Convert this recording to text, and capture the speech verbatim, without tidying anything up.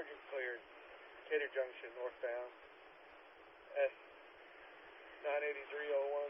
Target cleared. Cater Junction, northbound. S nine eighty-three oh one.